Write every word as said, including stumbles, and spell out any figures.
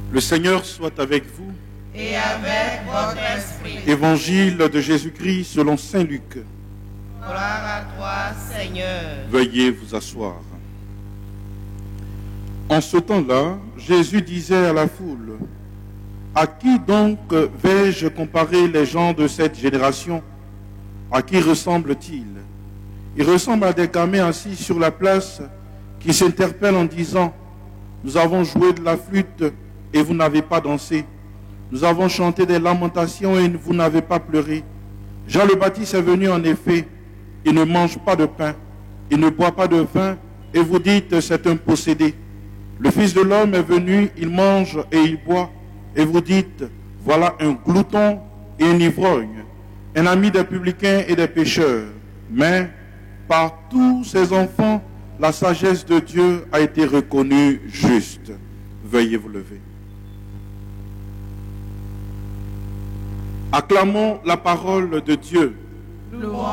Le Seigneur soit avec vous. Et avec votre esprit. Évangile de Jésus-Christ selon saint Luc. Gloire à toi, Seigneur. Veuillez vous asseoir. En ce temps-là, Jésus disait à la foule, « À qui donc vais-je comparer les gens de cette génération? À qui ressemblent-ils? Ils ressemblent à des gamins assis sur la place qui s'interpellent en disant, « Nous avons joué de la flûte et vous n'avez pas dansé. Nous avons chanté des lamentations et vous n'avez pas pleuré. Jean le Baptiste est venu en effet, il ne mange pas de pain, il ne boit pas de vin, et vous dites c'est un possédé. Le Fils de l'homme est venu, il mange et il boit, et vous dites voilà un glouton et un ivrogne, un ami des publicains et des pécheurs. Mais par tous ces enfants, la sagesse de Dieu a été reconnue juste. » Veuillez vous lever. Acclamons la parole de Dieu. Louange